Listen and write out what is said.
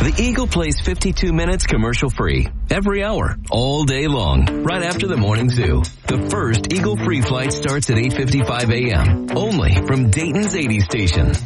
The Eagle plays 52 minutes commercial-free every hour, all day long, right after the morning zoo. The first Eagle free flight starts at 8:55 a.m., only from Dayton's 80 station.